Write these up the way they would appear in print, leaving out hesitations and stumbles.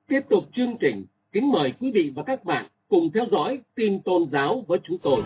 Tiếp tục chương trình, kính mời quý vị và các bạn cùng theo dõi tin tôn giáo với chúng tôi.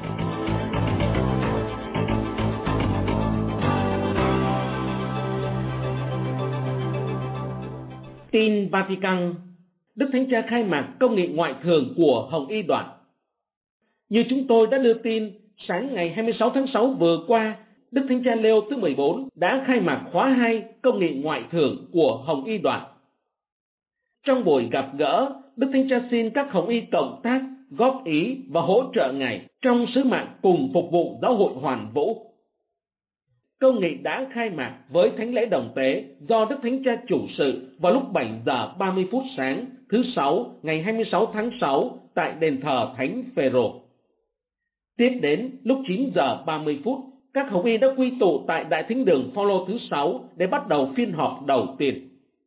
Tin Vatican. Đức Thánh Cha khai mạc công nghị ngoại thường của Hồng Y Đoàn. Như chúng tôi đã đưa tin, sáng ngày 26 tháng 6 vừa qua, Đức Thánh Cha Leo thứ 14 đã khai mạc khóa 2 công nghị ngoại thường của Hồng Y Đoàn. Trong buổi gặp gỡ, Đức Thánh Cha xin các Hồng Y cộng tác, góp ý và hỗ trợ Ngài trong sứ mạng cùng phục vụ giáo hội hoàn vũ. Công nghị đã khai mạc với thánh lễ đồng tế do Đức Thánh Cha chủ sự vào lúc 7 giờ 30 phút sáng thứ Sáu ngày 26 tháng 6 tại đền thờ Thánh Phêrô. Tiếp đến lúc 9 giờ 30 phút, các Hồng Y đã quy tụ tại Đại Thính đường Phaolô thứ 6 để bắt đầu phiên họp đầu tiên.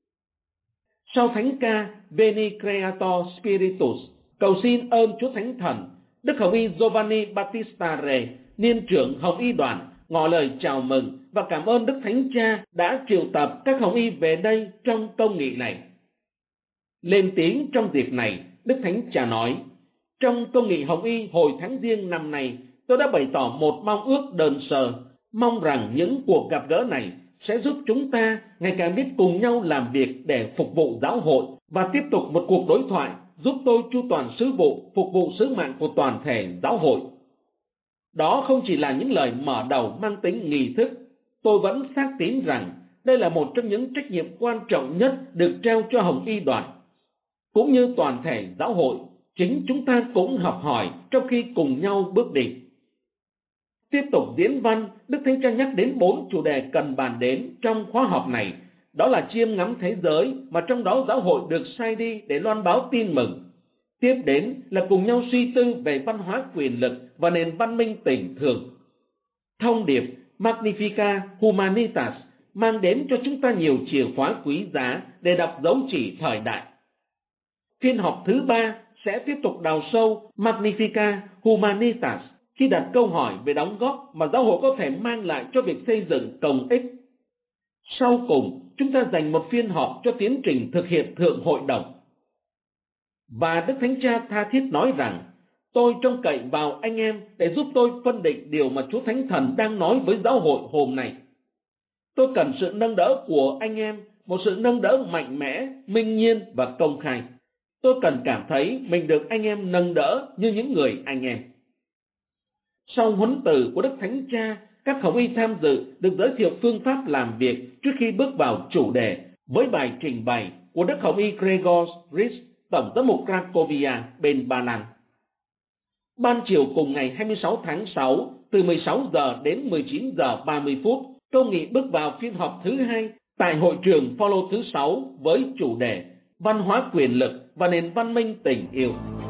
Sau thánh ca Veni Creator Spiritus, cầu xin ơn Chúa Thánh Thần, Đức Hồng Y Giovanni Battista Re, niên trưởng Hồng Y Đoàn, ngỏ lời chào mừng và cảm ơn Đức Thánh Cha đã triệu tập các Hồng Y về đây trong công nghị này. Lên tiếng trong dịp này, Đức Thánh Cha nói: trong công nghị Hồng Y hồi tháng Giêng năm nay, tôi đã bày tỏ một mong ước đơn sơ, mong rằng những cuộc gặp gỡ này sẽ giúp chúng ta ngày càng biết cùng nhau làm việc để phục vụ giáo hội và tiếp tục một cuộc đối thoại giúp tôi chu toàn sứ vụ, phục vụ sứ mạng của toàn thể giáo hội. Đó không chỉ là những lời mở đầu mang tính nghi thức, tôi vẫn xác tín rằng đây là một trong những trách nhiệm quan trọng nhất được trao cho Hồng Y Đoàn. Cũng như toàn thể giáo hội, chính chúng ta cũng học hỏi trong khi cùng nhau bước đi. Tiếp tục diễn văn, Đức Thánh Cha nhắc đến 4 chủ đề cần bàn đến trong khóa họp này. Đó là chiêm ngắm thế giới mà trong đó giáo hội được sai đi để loan báo tin mừng. Tiếp đến là cùng nhau suy tư về văn hóa quyền lực và nền văn minh tình thương. Thông điệp Magnificat Humanitas mang đến cho chúng ta nhiều chìa khóa quý giá để đọc dấu chỉ thời đại. Phiên họp thứ 3 sẽ tiếp tục đào sâu Magnificat Humanitas khi đặt câu hỏi về đóng góp mà giáo hội có thể mang lại cho việc xây dựng công ích. Sau cùng, chúng ta dành một phiên họp cho tiến trình thực hiện Thượng Hội đồng. Và Đức Thánh Cha tha thiết nói rằng: tôi trông cậy vào anh em để giúp tôi phân định điều mà Chúa Thánh Thần đang nói với giáo hội hôm nay. Tôi cần sự nâng đỡ của anh em, một sự nâng đỡ mạnh mẽ, minh nhiên và công khai. Tôi cần cảm thấy mình được anh em nâng đỡ như những người anh em. Sau huấn từ của Đức Thánh Cha, các Hồng Y tham dự được giới thiệu phương pháp làm việc trước khi bước vào chủ đề với bài trình bày của Đức Hồng Y Gregor Ritz, Tổng giám mục Cracovia bên Ba Lan. Ban chiều cùng ngày 26 tháng 6, từ 16 giờ đến 19 giờ 30 phút, công nghị bước vào phiên họp thứ 2 tại hội trường Phaolô thứ 6 với chủ đề Văn hóa quyền lực và nền văn minh tình yêu.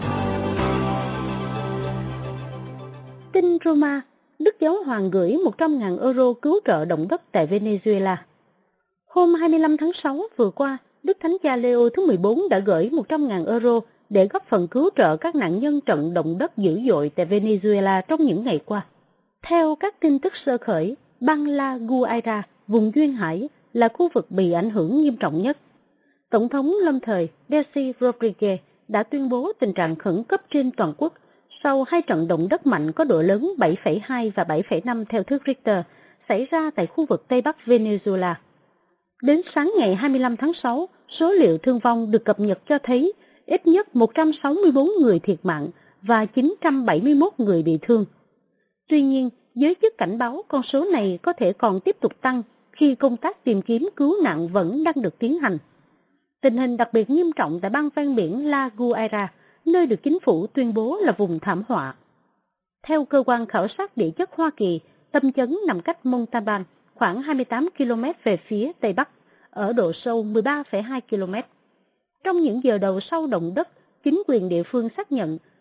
Tin Roma, Đức Giáo Hoàng gửi 100.000 euro cứu trợ động đất tại Venezuela. Hôm 25 tháng 6 vừa qua, Đức Thánh Cha Leo thứ 14 đã gửi 100.000 euro để góp phần cứu trợ các nạn nhân trận động đất dữ dội tại Venezuela trong những ngày qua. Theo các tin tức sơ khởi, bang La Guaira, vùng duyên hải, là khu vực bị ảnh hưởng nghiêm trọng nhất. Tổng thống lâm thời Delcy Rodriguez đã tuyên bố tình trạng khẩn cấp trên toàn quốc sau 2 trận động đất mạnh có độ lớn 7,2 và 7,5 theo thước Richter xảy ra tại khu vực Tây Bắc Venezuela. Đến sáng ngày 25 tháng 6, số liệu thương vong được cập nhật cho thấy ít nhất 164 người thiệt mạng và 971 người bị thương. Tuy nhiên, giới chức cảnh báo con số này có thể còn tiếp tục tăng khi công tác tìm kiếm cứu nạn vẫn đang được tiến hành. Tình hình đặc biệt nghiêm trọng tại bang ven biển La Guaira, nơi được chính phủ tuyên bố là vùng thảm họa. Theo cơ quan khảo sát địa chất Hoa Kỳ, tâm chấn nằm cách Montalban khoảng 28 km về phía Tây Bắc, ở độ sâu 13,2 km. Trong những giờ đầu sau động đất, chính quyền địa phương xác nhận